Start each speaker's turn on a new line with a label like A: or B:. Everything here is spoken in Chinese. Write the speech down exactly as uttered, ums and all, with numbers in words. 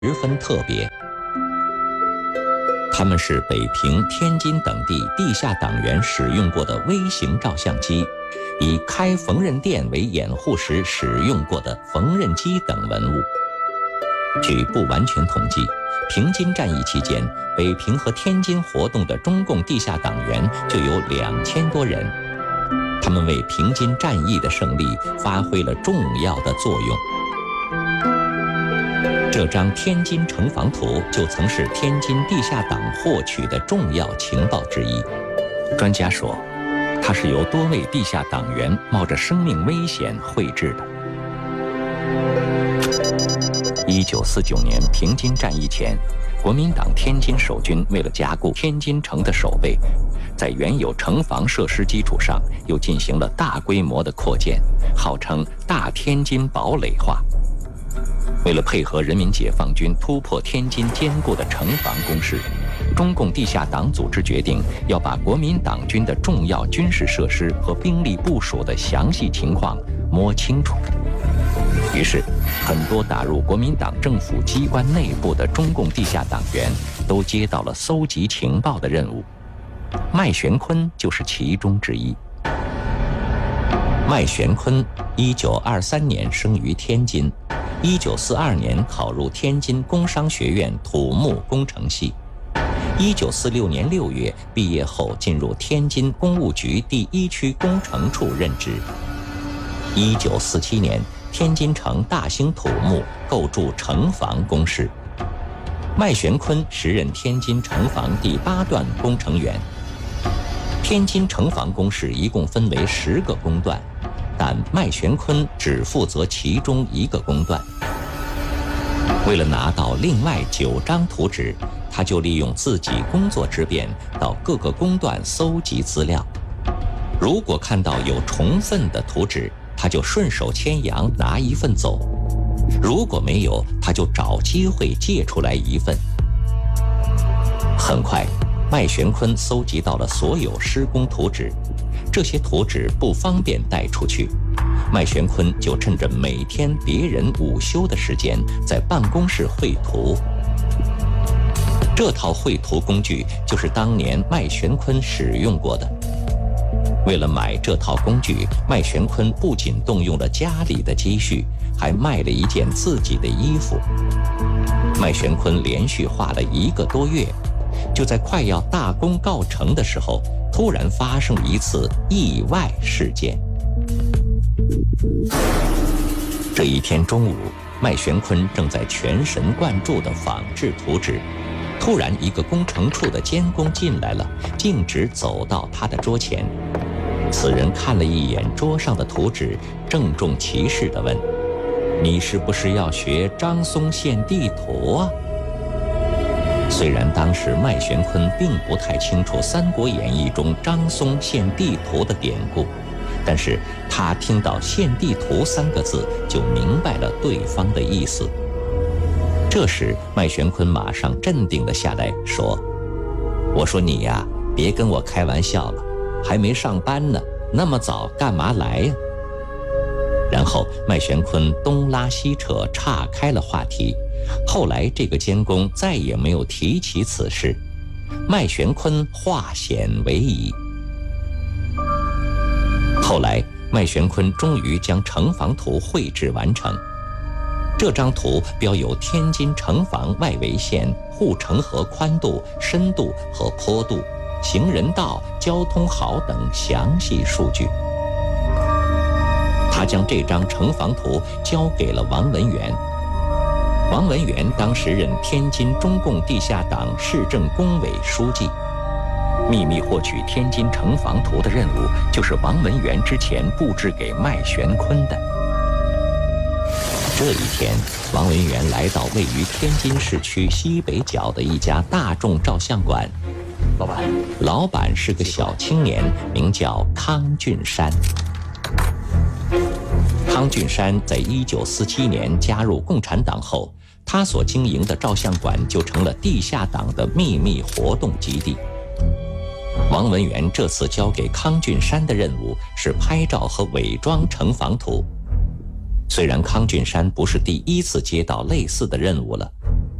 A: 十分特别。它们是北平、天津等地地下党员使用过的微型照相机，以开缝纫店为掩护时使用过的缝纫机等文物。据不完全统计，平津战役期间，北平和天津活动的中共地下党员就有两千多人，他们为平津战役的胜利发挥了重要的作用。这张天津城防图就曾是天津地下党获取的重要情报之一。专家说，它是由多位地下党员冒着生命危险绘制的。一九四九年平津战役前，国民党天津守军为了加固天津城的守备，在原有城防设施基础上又进行了大规模的扩建，号称大天津堡垒化。为了配合人民解放军突破天津坚固的城防工事，中共地下党组织决定要把国民党军的重要军事设施和兵力部署的详细情况摸清楚。于是，很多打入国民党政府机关内部的中共地下党员都接到了搜集情报的任务。麦玄坤就是其中之一。麦玄坤一九二三年生于天津，一九四二年考入天津工商学院土木工程系，一九四六年六月毕业后进入天津工务局第一区工程处任职。一九四七年，天津城大兴土木构筑城防工事，麦玄坤时任天津城防第八段工程员。天津城防工事一共分为十个工段，但麦玄坤只负责其中一个工段。为了拿到另外九张图纸，他就利用自己工作之便到各个工段搜集资料。如果看到有重份的图纸，他就顺手牵羊拿一份走；如果没有，他就找机会借出来一份。很快，麦玄坤搜集到了所有施工图纸，这些图纸不方便带出去，麦玄坤就趁着每天别人午休的时间，在办公室绘图。这套绘图工具就是当年麦玄坤使用过的。为了买这套工具，麦玄坤不仅动用了家里的积蓄，还卖了一件自己的衣服。麦玄坤连续画了一个多月，就在快要大功告成的时候，突然发生了一次意外事件。这一天中午，麦玄坤正在全神贯注地仿制图纸，突然一个工程处的监工进来了，径直走到他的桌前。此人看了一眼桌上的图纸，郑重其事地问：“你是不是要学张松县地图啊？”虽然当时麦玄坤并不太清楚《三国演义》中张松县地图的典故，但是他听到县地图三个字就明白了对方的意思。这时麦玄坤马上镇定了下来，说：“我说你呀，别跟我开玩笑了，还没上班呢，那么早干嘛来呀？”然后麦玄坤东拉西扯，岔开了话题。后来这个监工再也没有提起此事，麦玄坤化险为夷。后来麦玄坤终于将城防图绘制完成。这张图标有天津城防外围线、护城河宽度、深度和坡度、行人道、交通壕等详细数据。他将这张城防图交给了王文元。王文元当时任天津中共地下党市政工委书记。秘密获取天津城防图的任务，就是王文元之前布置给麦玄坤的。这一天，王文元来到位于天津市区西北角的一家大众照相馆。老板，老板是个小青年，名叫康俊山。康俊山在一九四七年加入共产党后，他所经营的照相馆就成了地下党的秘密活动基地。王文元这次交给康俊山的任务是拍照和伪装城防图。虽然康俊山不是第一次接到类似的任务了，